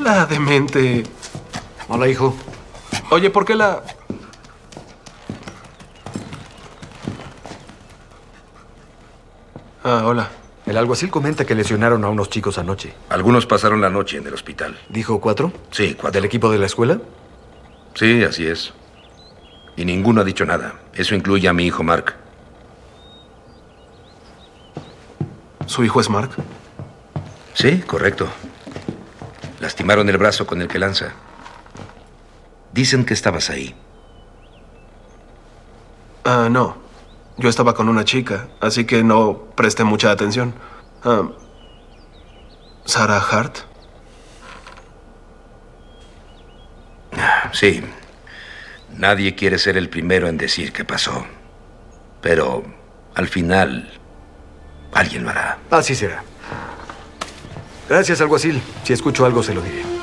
Hola, demente. Hola, hijo. Oye, ¿por qué la...? Ah, hola. El alguacil comenta que lesionaron a unos chicos anoche. Algunos pasaron la noche en el hospital. ¿Dijo 4? Sí, 4. ¿Del equipo de la escuela? Sí, así es. Y ninguno ha dicho nada. Eso incluye a mi hijo Mark. ¿Su hijo es Mark? Sí, correcto. Lastimaron el brazo con el que lanza. Dicen que estabas ahí. Ah, no. Yo estaba con una chica, así que no presté mucha atención. ¿Sarah Hart? Sí. Nadie quiere ser el primero en decir qué pasó. Pero al final, alguien lo hará. Así será. Gracias, alguacil. Si escucho algo, se lo diré.